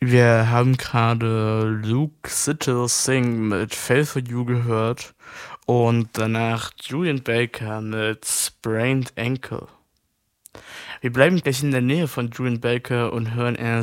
Wir haben gerade Luke Sittles Sing mit „Fell for You" gehört und danach Julian Baker mit „Sprained Ankle". Wir bleiben gleich in der Nähe von Julian Baker und hören